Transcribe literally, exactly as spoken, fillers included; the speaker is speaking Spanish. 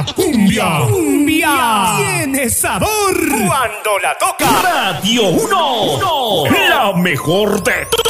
cumbia, cumbia, tiene sabor cuando la toca Radio uno, la mejor de